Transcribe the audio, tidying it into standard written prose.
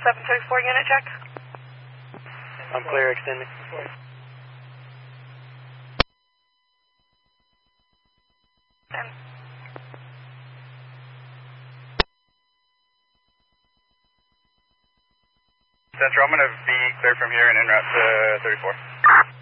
734 unit check. I'm clear, extending. Central, I'm going to be clear from here and en route to 34.